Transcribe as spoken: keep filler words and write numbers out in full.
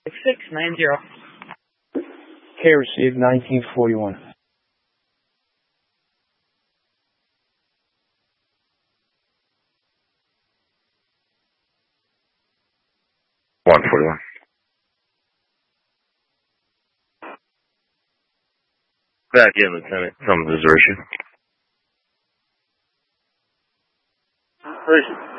six nine zero. K received nineteen forty-one. one forty-one. Back in, Lieutenant. Some desertion. Where is it?